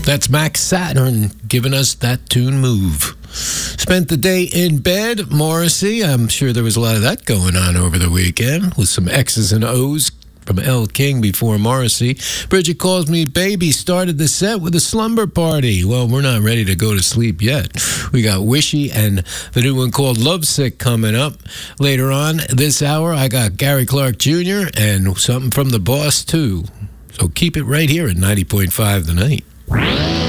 That's Max Saturn giving us that tune Move. Spent the day in bed, Morrissey. I'm sure there was a lot of that going on over the weekend with some X's and O's from Elle King before Morrissey. Bridget Calls Me Baby started the set with a slumber party. Well, we're not ready to go to sleep yet. We got Wishy and the new one called Lovesick coming up. Later on this hour, I got Gary Clark Jr. and something from the Boss, too. So keep it right here at 90.5 The Night.